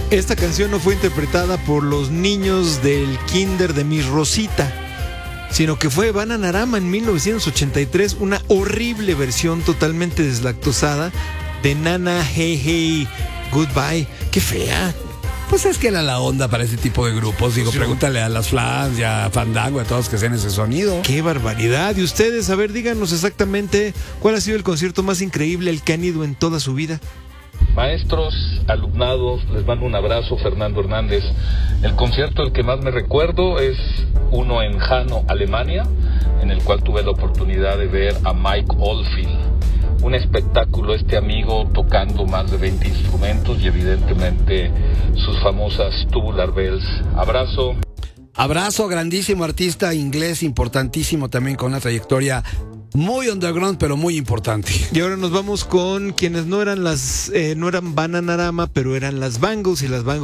Esta canción no fue interpretada por los niños del kinder de Miss Rosita, sino que fue Bananarama en 1983, una horrible versión totalmente deslactosada de Nana Hey Hey Goodbye. ¡Qué fea! Pues es que era la onda para ese tipo de grupos. Digo, Sí. pregúntale a las Flans y a Fandango, a todos que hacen ese sonido. ¡Qué barbaridad! Y ustedes, a ver, díganos exactamente cuál ha sido el concierto más increíble al que han ido en toda su vida. Maestros, alumnados, les mando un abrazo, Fernando Hernández. El concierto el que más me recuerdo es uno en Hanau, Alemania, en el cual tuve la oportunidad de ver a Mike Oldfield. Un espectáculo, este amigo tocando más de 20 instrumentos y evidentemente sus famosas tubular bells. Abrazo. Abrazo, grandísimo artista inglés, importantísimo también, con una trayectoria muy underground, pero muy importante. Y ahora nos vamos con quienes no eran Bananarama, pero eran las Bangles, y las Bangles